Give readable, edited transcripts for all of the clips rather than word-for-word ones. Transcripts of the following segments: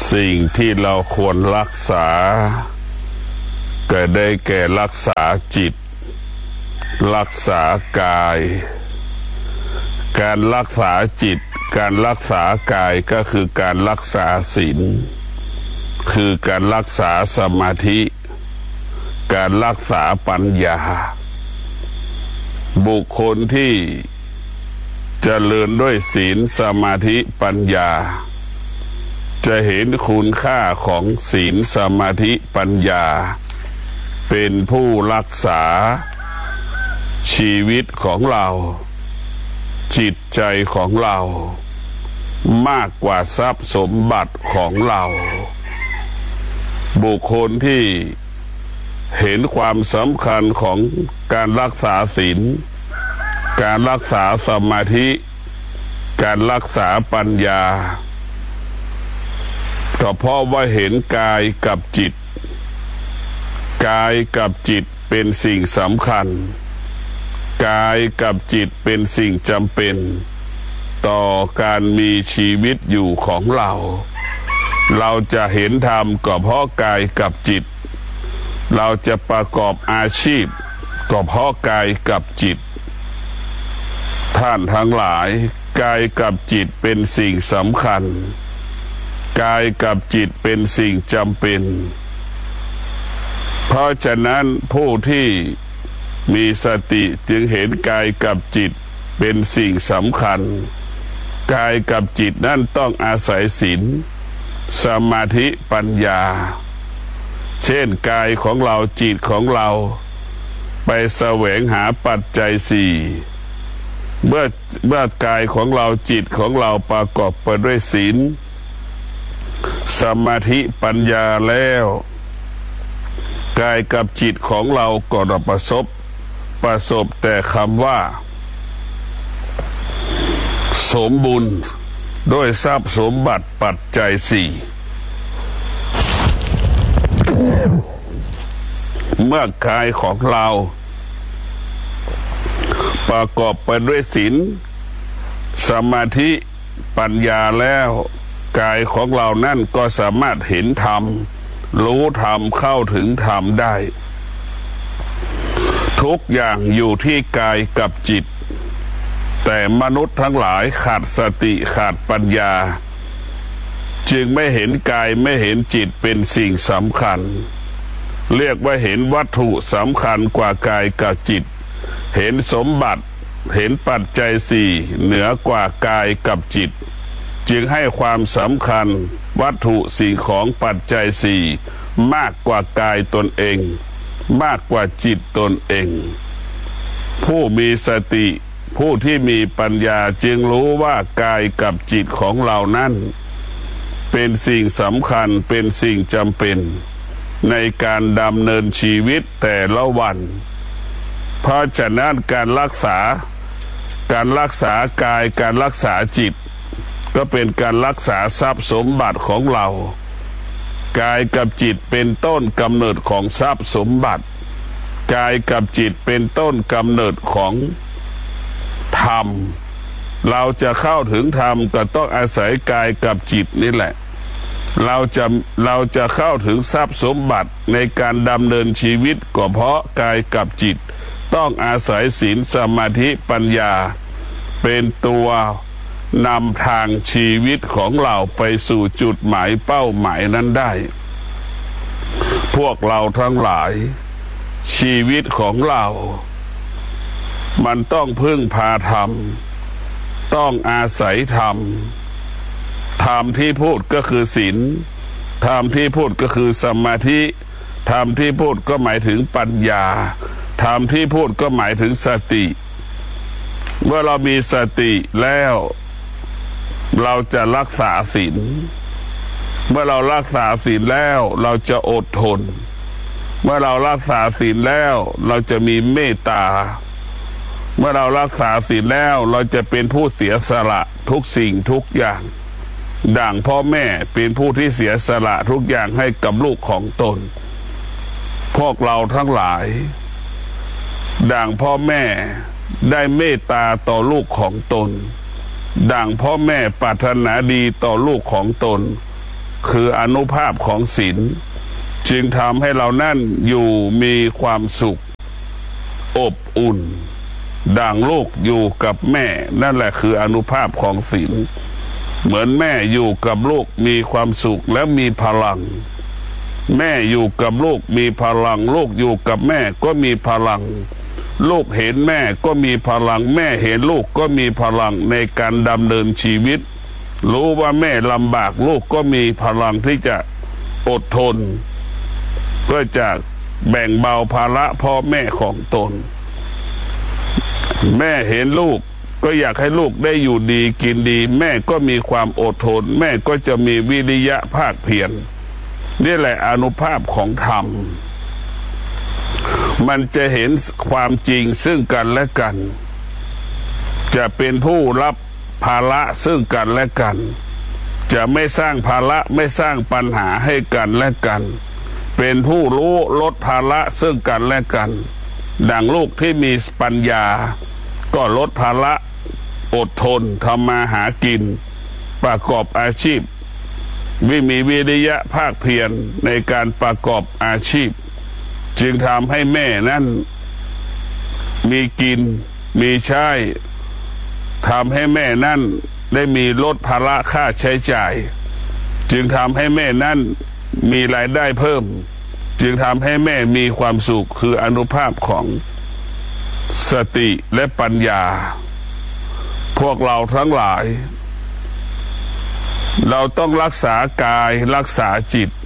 สิ่งที่เราควรรักษาก็ได้แก่รักษาจิตรักษากายการรักษาจิตการรักษากายก็คือการรักษาศีลคือการรักษาสมาธิการรักษาปัญญาบุคคลที่เจริญด้วยศีลสมาธิปัญญาจะเห็นคุณค่าของศีลสมาธิปัญญาเป็นผู้รักษาชีวิตของเราจิตใจของเรามากกว่าทรัพย์สมบัติของเราบุคคลที่เห็นความสำคัญของการรักษาศีลการรักษาสมาธิการรักษาปัญญาก็เพราะว่าเห็นกายกับจิตกายกับจิตเป็นสิ่งสำคัญกายกับจิตเป็นสิ่งจำเป็นต่อการมีชีวิตอยู่ของเราเราจะเห็นธรรมก็เพราะกายกับจิตเราจะประกอบอาชีพก็เพราะกายกับจิตท่านทั้งหลายกายกับจิตเป็นสิ่งสำคัญกายกับจิตเป็นสิ่งจำเป็นเพราะฉะนั้นผู้ที่มีสติจึงเห็นกายกับจิตเป็นสิ่งสำคัญกายกับจิตนั่นต้องอาศัยศีลสมาธิปัญญาเช่นกายของเราจิตของเราไปแสวงหาปัจจัยสี่เมื่อกายของเราจิตของเราประกอบไปด้วยศีลสมาธิปัญญาแล้วกายกับจิตของเราก็ประสบแต่คำว่าสมบูรณ์ด้วยทรัพย์สมบัติปัจจัยสี่เมื่อกายของเราประกอบไปด้วยศีลสมาธิปัญญาแล้วกายของเรานั่นก็สามารถเห็นธรรมรู้ธรรมเข้าถึงธรรมได้ทุกอย่างอยู่ที่กายกับจิตแต่มนุษย์ทั้งหลายขาดสติขาดปัญญาจึงไม่เห็นกายไม่เห็นจิตเป็นสิ่งสำคัญเรียกว่าเห็นวัตถุสำคัญกว่ากายกับจิตเห็นสมบัติเห็นปัจจัยสี่เหนือกว่ากายกับจิตจึงให้ความสำคัญวัตถุสิ่งของปัจจัยสี่มากกว่ากายตนเองมากกว่าจิตตนเองผู้มีสติผู้ที่มีปัญญาจึงรู้ว่ากายกับจิตของเรานั้นเป็นสิ่งสำคัญเป็นสิ่งจำเป็นในการดำเนินชีวิตแต่ละวันเพราะฉะนั้นการรักษากายการรักษาจิตก็เป็นการรักษาทรัพย์สมบัติของเรากายกับจิตเป็นต้นกำเนิดของทรัพย์สมบัติกายกับจิตเป็นต้นกำเนิดของธรรมเราจะเข้าถึงธรรมก็ต้องอาศัยกายกับจิตนี่แหละเราจะเข้าถึงทรัพย์สมบัติในการดำเนินชีวิตก็เพราะกายกับจิตต้องอาศัยศีลสมาธิปัญญาเป็นตัวนำทางชีวิตของเราไปสู่จุดหมายเป้าหมายนั้นได้พวกเราทั้งหลายชีวิตของเรามันต้องพึ่งพาธรรมต้องอาศัยธรรมธรรมที่พูดก็คือศีลธรรมที่พูดก็คือสมาธิธรรมที่พูดก็หมายถึงปัญญาธรรมที่พูดก็หมายถึงสติเมื่อเรามีสติแล้วเราจะรักษาศีลเมื่อเรารักษาศีลแล้วเราจะอดทนเมื่อเรารักษาศีลแล้วเราจะมีเมตตาเมื่อเรารักษาศีลแล้วเราจะเป็นผู้เสียสละทุกสิ่งทุกอย่างดั่งพ่อแม่เป็นผู้ที่เสียสละทุกอย่างให้กับลูกของตนพวกเราทั้งหลายดั่งพ่อแม่ได้เมตตาต่อลูกของตนดั่งพ่อแม่ปรารถนาดีต่อลูกของตนคืออานุภาพของศีลจึงทำให้เรานั่นอยู่มีความสุขอบอุ่นดั่งลูกอยู่กับแม่นั่นแหละคืออานุภาพของศีลเหมือนแม่อยู่กับลูกมีความสุขและมีพลังแม่อยู่กับลูกมีพลังลูกอยู่กับแม่ก็มีพลังลูกเห็นแม่ก็มีพลังแม่เห็นลูกก็มีพลังในการดำเนินชีวิตรู้ว่าแม่ลำบากลูกก็มีพลังที่จะอดทนเพื่อจะแบ่งเบาภาระพ่อแม่ของตนแม่เห็นลูกก็อยากให้ลูกได้อยู่ดีกินดีแม่ก็มีความอดทนแม่ก็จะมีวิริยะภาคเพียรนี่แหละอานุภาพของธรรมมันจะเห็นความจริงซึ่งกันและกันจะเป็นผู้รับภาระซึ่งกันและกันจะไม่สร้างภาระไม่สร้างปัญหาให้กันและกันเป็นผู้รู้ลดภาระซึ่งกันและกันดังลูกที่มีปัญญาก็ลดภาระอดทนทำมาหากินประกอบอาชีพมีวิริยะภาคเพียรในการประกอบอาชีพจึงทำให้แม่นั้นมีกินมีใช้ทำให้แม่นั้นได้มีลดภาระค่าใช้จ่ายจึงทำให้แม่นั้นมีรายได้เพิ่มจึงทำให้แม่มีความสุขคืออานุภาพของสติและปัญญาพวกเราทั้งหลายเราต้องรักษากายรักษาจิต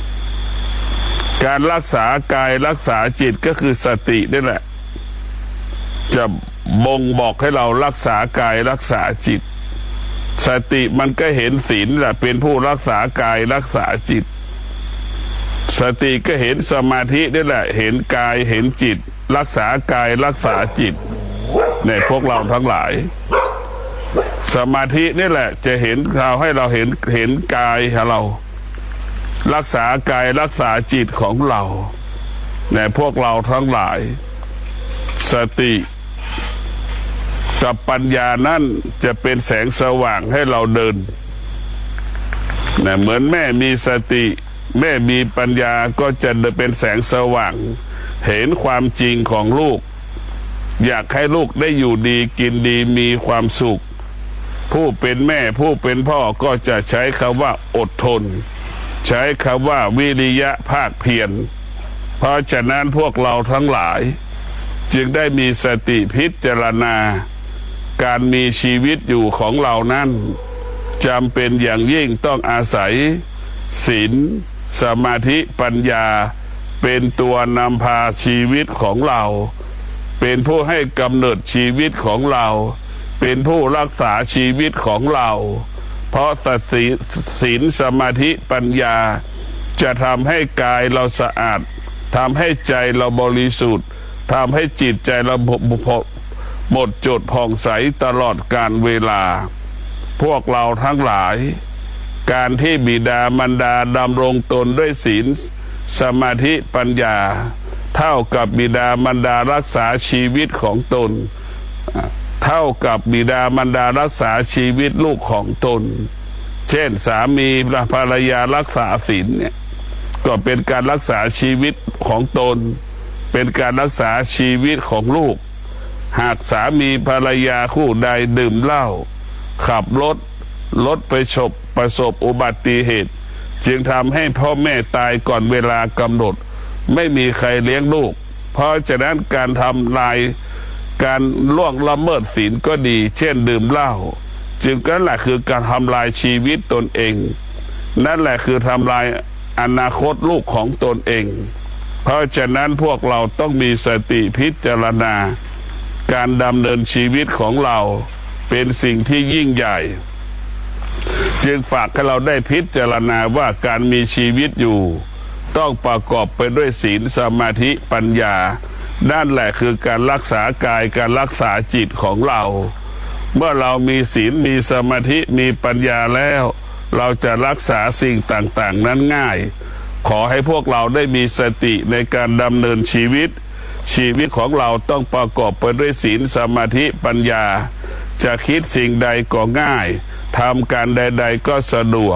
การรักษากายรักษาจิตก็คือสตินี่แหละจะบ่งบอกให้เรารักษากายรักษาจิตสติมันก็เห็นศีลแหละเป็นผู้รักษากายรักษาจิตสติก็เห็นสมาธินี่แหละเห็นกายเห็นจิตรักษากายรักษาจิตในพวกเราทั้งหลายสมาธินี่แหละจะเห็นเราให้เราเห็นกายของเรารักษากายรักษาจิตของเราในพวกเราทั้งหลายสติกับปัญญานั่นจะเป็นแสงสว่างให้เราเดินเหมือนแม่มีสติแม่มีปัญญาก็จะเป็นแสงสว่างเห็นความจริงของลูกอยากให้ลูกได้อยู่ดีกินดีมีความสุขผู้เป็นแม่ผู้เป็นพ่อก็จะใช้คำว่าอดทนใช้คำว่าวิริยะภาคเพียรเพราะฉะนั้นพวกเราทั้งหลายจึงได้มีสติพิจารณาการมีชีวิตอยู่ของเรานั้นจำเป็นอย่างยิ่งต้องอาศัยศีลสมาธิปัญญาเป็นตัวนำพาชีวิตของเราเป็นผู้ให้กำเนิดชีวิตของเราเป็นผู้รักษาชีวิตของเราเพราะศีลสมาธิปัญญาจะทำให้กายเราสะอาดทำให้ใจเราบริสุทธิ์ทำให้จิตใจเราหมดจดผ่องใสตลอดกาลเวลาพวกเราทั้งหลายการที่บิดามารดาดำรงตนด้วยศีลสมาธิปัญญาเท่ากับบิดามารดารักษาชีวิตของตนเท่ากับบิดามารดารักษาชีวิตลูกของตนเช่นสามีภรรยารักษาศีลเนี่ยก็เป็นการรักษาชีวิตของตนเป็นการรักษาชีวิตของลูกหากสามีภรรยาคู่ใดดื่มเหล้าขับรถประสบอุบัติเหตุจึงทำให้พ่อแม่ตายก่อนเวลากำหนดไม่มีใครเลี้ยงลูกเพราะฉะนั้นการทำลายการล่วงละเมิดศีลก็ดีเช่นดื่มเหล้าจึงนั่นแหละคือการทำลายชีวิตตนเองนั่นแหละคือทำลายอนาคตลูกของตนเองเพราะฉะนั้นพวกเราต้องมีสติพิจารณาการดำเนินชีวิตของเราเป็นสิ่งที่ยิ่งใหญ่จึงฝากให้เราได้พิจารณาว่าการมีชีวิตอยู่ต้องประกอบไปด้วยศีลสมาธิปัญญานั่นแหละคือการรักษากายการรักษาจิตของเราเมื่อเรามีศีลมีสมาธิมีปัญญาแล้วเราจะรักษาสิ่งต่างๆนั้นง่ายขอให้พวกเราได้มีสติในการดำเนินชีวิตของเราต้องประกอบไปด้วยศีลสมาธิปัญญาจะคิดสิ่งใดก็ง่ายทำการใดๆก็สะดวก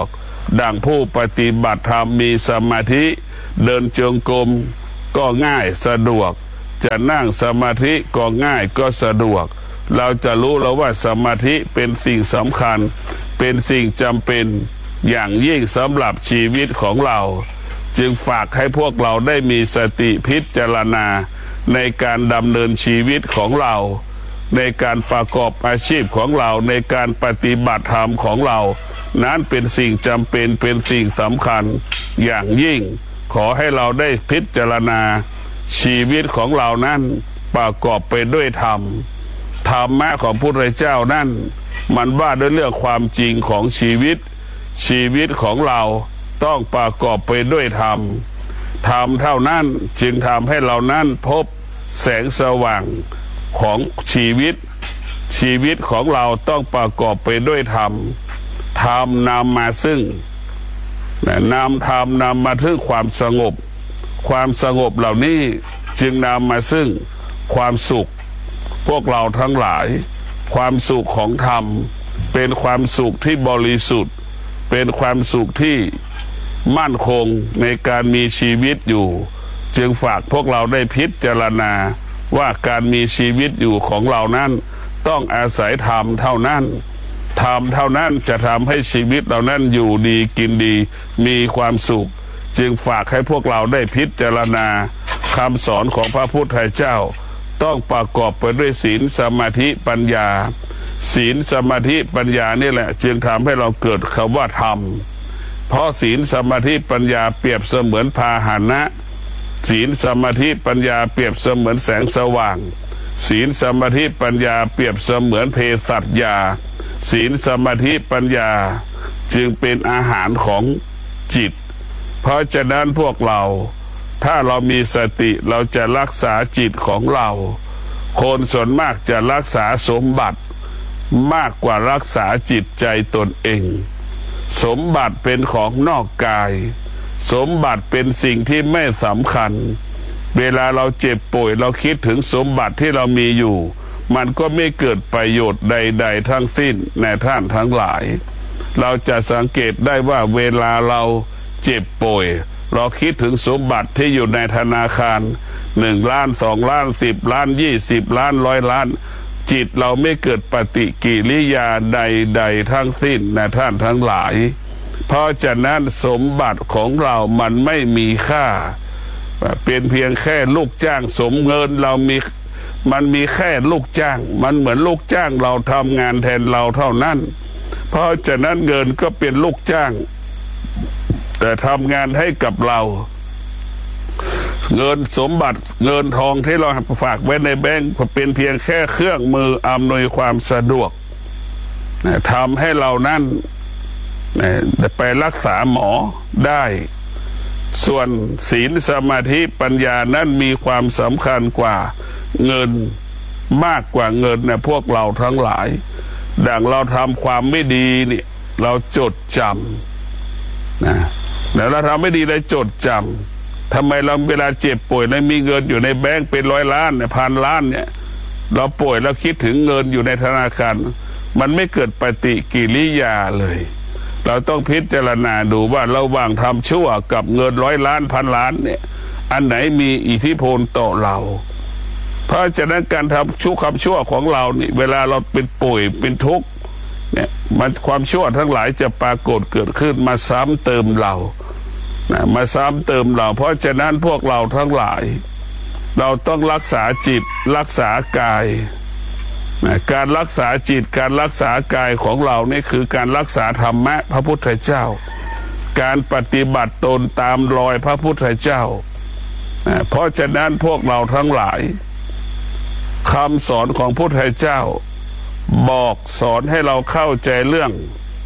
ดังผู้ปฏิบัติธรรมมีสมาธิเดินจงกรมก็ง่ายสะดวกจะนั่งสมาธิก็ง่ายก็สะดวกเราจะรู้แล้วว่าสมาธิเป็นสิ่งสำคัญเป็นสิ่งจำเป็นอย่างยิ่งสำหรับชีวิตของเราจึงฝากให้พวกเราได้มีสติพิจารณาในการดำเนินชีวิตของเราในการประกอบอาชีพของเราในการปฏิบัติธรรมของเรานั้นเป็นสิ่งจำเป็นเป็นสิ่งสำคัญอย่างยิ่งขอให้เราได้พิจารณาชีวิตของเรานั้นประกอบไปด้วยธรรมธรรมะของพระพุทธเจ้านั้นมันว่าด้วยเรื่องความจริงของชีวิตชีวิตของเราต้องประกอบไปด้วยธรรมธรรมเท่านั้นจึงทำให้เรานั้นพบแสงสว่างของชีวิตชีวิตของเราต้องประกอบไปด้วยธรรมธรรมนำมาซึ่งธรรมนำมาถึงความสงบความสงบเหล่านี้จึงนำมาซึ่งความสุขพวกเราทั้งหลายความสุขของธรรมเป็นความสุขที่บริสุทธิ์เป็นความสุขที่มั่นคงในการมีชีวิตอยู่จึงฝากพวกเราได้พิจารณาว่าการมีชีวิตอยู่ของเรานั้นต้องอาศัยธรรมเท่านั้นธรรมเท่านั้นจะทำให้ชีวิตเรานั้นอยู่ดีกินดีมีความสุขจึงฝากให้พวกเราได้พิจารณาคำสอนของพระพุทธเจ้าต้องประกอบไปด้วยศีลสมาธิปัญญาศีลสมาธิปัญญานี่แหละจึงทำให้เราเกิดคำว่าธรรมเพราะศีลสมาธิปัญญาเปรียบเสมือนพาหนะศีลสมาธิปัญญาเปรียบเสมือนแสงสว่างศีลสมาธิปัญญาเปรียบเสมือนเภสัชยาศีลสมาธิปัญญาจึงเป็นอาหารของจิตเพราะฉะนั้นพวกเราถ้าเรามีสติเราจะรักษาจิตของเราคนส่วนมากจะรักษาสมบัติมากกว่ารักษาจิตใจตนเองสมบัติเป็นของนอกกายสมบัติเป็นสิ่งที่ไม่สำคัญเวลาเราเจ็บป่วยเราคิดถึงสมบัติที่เรามีอยู่มันก็ไม่เกิดประโยชน์ใดๆทั้งสิ้นในท่านทั้งหลายเราจะสังเกตได้ว่าเวลาเราเจ็บป่วยเราคิดถึงสมบัติที่อยู่ในธนาคาร1 ล้าน2 ล้าน10 ล้าน20 ล้าน100 ล้านจิตเราไม่เกิดปฏิกิริยาใดๆทั้งสิ้นนะท่านทั้งหลายเพราะฉะนั้นสมบัติของเรามันไม่มีค่าเป็นเพียงแค่ลูกจ้างสมเงินเรามันมีแค่ลูกจ้างมันเหมือนลูกจ้างเราทำงานแทนเราเท่านั้นเพราะฉะนั้นเงินก็เป็นลูกจ้างแต่ทำงานให้กับเราเงินสมบัติเงินทองที่เราฝากไว้ในแบงก์เป็นเพียงแค่เครื่องมืออำนวยความสะดวกทำให้เรานั้นไปรักษาหมอได้ส่วนศีลสมาธิปัญญานั้นมีความสำคัญกว่าเงินมากกว่าเงินนะพวกเราทั้งหลายดังเราทำความไม่ดีนี่เราจดจำนะแล้วเราทำไม่ดีเลยจดจำทำไมเราเวลาเจ็บป่วยแล้วมีเงินอยู่ในแบงก์เป็น100 ล้านเนี่ยพันล้านเนี่ยเราป่วยแล้วคิดถึงเงินอยู่ในธนาคารมันไม่เกิดปฏิกิริยาเลยเราต้องพิจารณาดูว่าระหว่างทำชั่วกับเงิน100 ล้านพันล้านเนี่ยอันไหนมีอิทธิพลต่อเราเพราะฉะนั้นการทำชั่วของเรานี่เวลาเราเป็นป่วยเป็นทุกข์เนี่ยมันความชั่วทั้งหลายจะปรากฏเกิดขึ้นมาซ้ำเติมเรามาซ้ำเติมเราเพราะฉะนั้นพวกเราทั้งหลายเราต้องรักษาจิตรักษากายการรักษาจิตการรักษากายของเรานี่คือการรักษาธรรมะพระพุทธเจ้าการปฏิบัติตนตามรอยพระพุทธเจ้าเพราะฉะนั้นพวกเราทั้งหลายคำสอนของพระพุทธเจ้าบอกสอนให้เราเข้าใจเรื่อง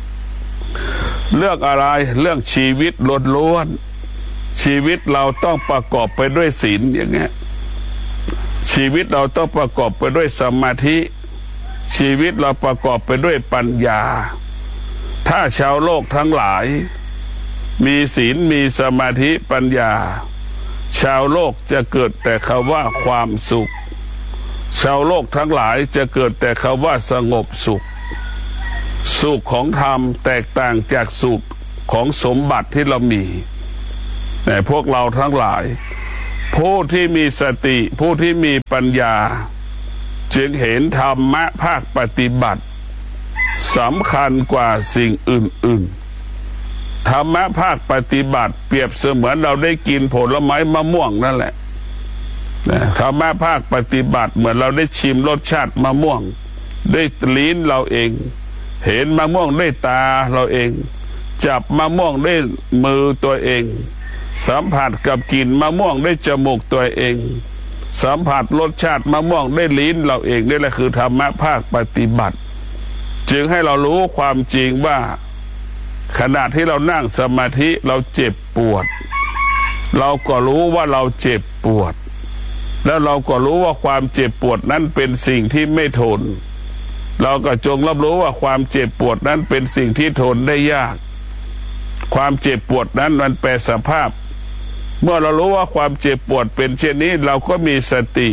อะไรเรื่องชีวิตล้วนๆชีวิตเราต้องประกอบไปด้วยศีลอย่างเงี้ยชีวิตเราต้องประกอบไปด้วยสมาธิชีวิตเราประกอบไปด้วยปัญญาถ้าชาวโลกทั้งหลายมีศีลมีสมาธิปัญญาชาวโลกจะเกิดแต่คำว่าความสุขชาวโลกทั้งหลายจะเกิดแต่คำว่าสงบสุขสุขของธรรมแตกต่างจากสุขของสมบัติที่เรามีแต่พวกเราทั้งหลายผู้ที่มีสติผู้ที่มีปัญญาจึงเห็นธรรมะภาคปฏิบัติสำคัญกว่าสิ่งอื่นๆธรรมะภาคปฏิบัติเปรียบเสมือนเราได้กินผลไม้มะม่วงนั่นแหละธรรมะภาคปฏิบัติเหมือนเราได้ชิมรสชาติมะม่วงด้วยลิ้นเราเองเห็นมะม่วงด้วยตาเราเองจับมะม่วงด้วยมือตัวเองสัมผัสกับกลิ่นมะม่วงด้วยจมูกตัวเองสัมผัสรสชาติมะม่วงด้วยลิ้นเราเองนี่แหละคือธรรมะภาคปฏิบัติจึงให้เรารู้ความจริงว่าขณะที่เรานั่งสมาธิเราเจ็บปวดเราก็รู้ว่าเราเจ็บปวดแล้วเราก็รู้ว่าความเจ็บปวดนั้นเป็นสิ่งที่ไม่ทนเราก็จงรับรู้ว่าความเจ็บปวดนั้นเป็นสิ่งที่ทนได้ยากความเจ็บปวดนั้นมันแปรสภาพเมื่อเรารู้ว่าความเจ็บปวดเป็นเช่นนี้เราก็มีสติ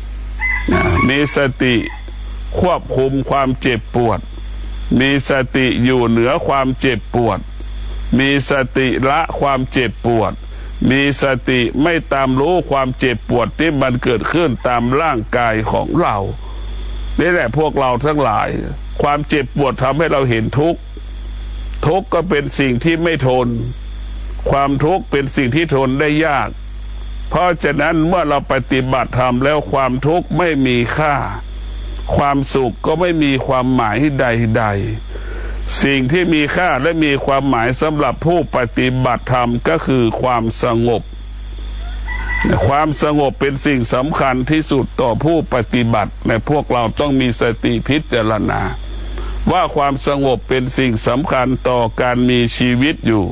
ควบคุมความเจ็บปวดมีสติอยู่เหนือความเจ็บปวดมีสติละความเจ็บปวดมีสติไม่ตามรู้ความเจ็บปวดที่มันเกิดขึ้นตามร่างกายของเรานี่แหละพวกเราทั้งหลายความเจ็บปวดทำให้เราเห็นทุกข์ทุกข์ก็เป็นสิ่งที่ไม่ทนความทุกข์เป็นสิ่งที่ทนได้ยากเพราะฉะนั้นเมื่อเราปฏิบัติธรรมแล้วความทุกข์ไม่มีค่าความสุขก็ไม่มีความหมายใดๆสิ่งที่มีค่าและมีความหมายสำหรับผู้ปฏิบัติธรรมก็คือความสงบความสงบเป็นสิ่งสำคัญที่สุดต่อผู้ปฏิบัติในพวกเราต้องมีสติพิจารณาว่าความสงบเป็นสิ่งสำคัญต่อการมีชีวิตอยู่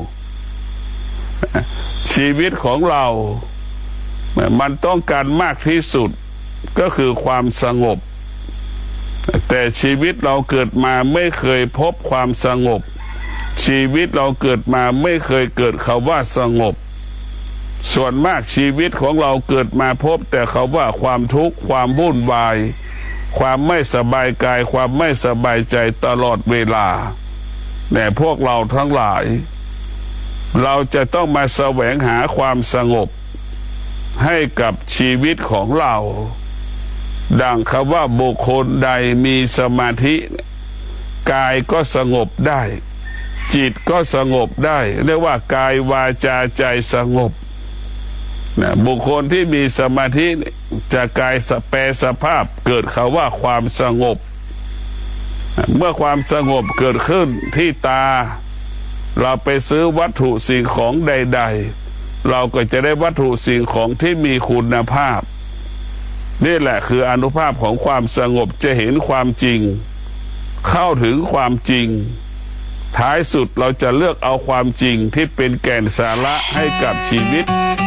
ชีวิตของเรามันต้องการมากที่สุดก็คือความสงบแต่ชีวิตเราเกิดมาไม่เคยพบความสงบชีวิตเราเกิดมาไม่เคยเกิดคำว่าสงบส่วนมากชีวิตของเราเกิดมาพบแต่คำว่าความทุกข์ความวุ่นวายความไม่สบายกายความไม่สบายใจตลอดเวลาแต่พวกเราทั้งหลายเราจะต้องมาแสวงหาความสงบให้กับชีวิตของเราดังคำว่าบุคคลใดมีสมาธิกายก็สงบได้จิตก็สงบได้เรียกว่ากายวาจาใจสงบบุคคลที่มีสมาธิจะกายแปรสภาพเกิดคำว่าความสงบเมื่อความสงบเกิดขึ้นที่ตาเราไปซื้อวัตถุสิ่งของใดๆเราก็จะได้วัตถุสิ่งของที่มีคุณภาพนี่แหละคืออานุภาพของความสงบจะเห็นความจริงเข้าถึงความจริงท้ายสุดเราจะเลือกเอาความจริงที่เป็นแก่นสาระให้กับชีวิต